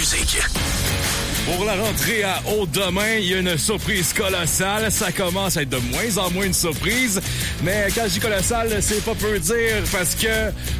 musique. Pour la rentrée à Haut-Demain, il y a une surprise colossale. Ça commence à être de moins en moins une surprise. Mais quand je dis colossale, c'est pas peu dire parce que